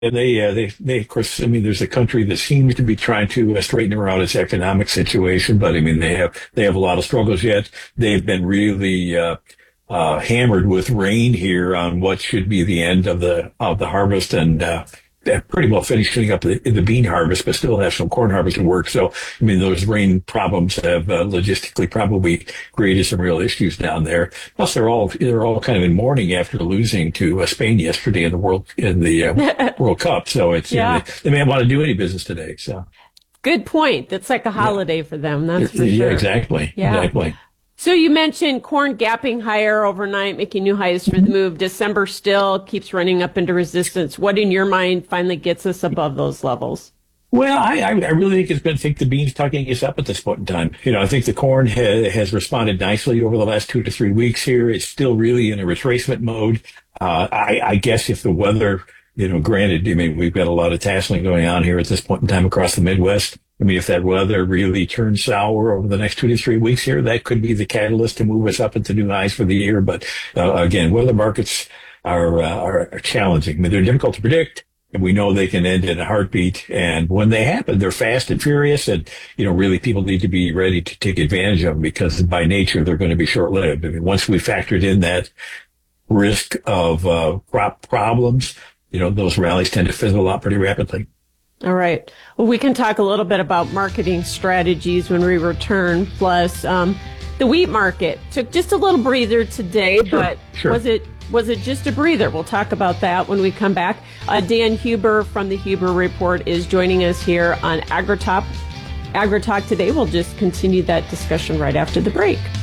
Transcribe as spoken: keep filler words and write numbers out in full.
And they, uh, they, they, of course, I mean, there's a country that seems to be trying to uh, straighten around its economic situation, but I mean, they have, they have a lot of struggles yet. They've been really, uh, uh, hammered with rain here on what should be the end of the, of the harvest, and, uh, they're pretty well finishing up the, the bean harvest, but still have some corn harvesting work. So, I mean, those rain problems have uh, logistically probably created some real issues down there. Plus, they're all they're all kind of in mourning after losing to uh, Spain yesterday in the world in the uh, World Cup. So it's yeah. you know, they, they may not want to do any business today. So, good point. It's like a holiday yeah. for them. That's for yeah, sure. Exactly. Yeah, exactly. So you mentioned corn gapping higher overnight, making new highs for the move. December still keeps running up into resistance. What in your mind finally gets us above those levels? Well, I, I really think it's going to take the beans tucking us up at this point in time. You know, I think the corn ha- has responded nicely over the last two to three weeks here. It's still really in a retracement mode. Uh, I, I guess if the weather, you know, granted, I mean, we've got a lot of tasseling going on here at this point in time across the Midwest. I mean, if that weather really turns sour over the next two to three weeks here, that could be the catalyst to move us up into new highs for the year. But uh, again, weather markets are, uh, are challenging. I mean, they're difficult to predict, and we know they can end in a heartbeat. And when they happen, they're fast and furious. And, you know, really people need to be ready to take advantage of them, because by nature, they're going to be short-lived. I mean, once we factored in that risk of uh, crop problems, you know, those rallies tend to fizzle out pretty rapidly. All right. Well, we can talk a little bit about marketing strategies when we return. Plus, um, the wheat market took just a little breather today, sure, but sure. was it was it just a breather? We'll talk about that when we come back. Uh, Dan Huber from the Huber Report is joining us here on AgriTalk. AgriTalk today. We'll just continue that discussion right after the break.